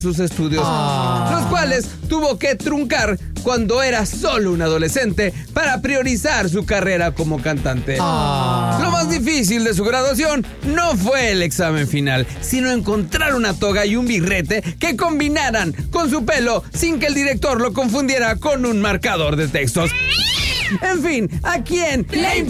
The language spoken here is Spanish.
sus estudios, los cuales tuvo que truncar cuando era solo un adolescente para priorizar su carrera como cantante. Lo más difícil de su graduación no fue el examen final, sino encontrar una toga y un birrete que combinaran con su pelo sin que el director lo confundiera con un marcador de textos. En fin, ¿a quién le importa?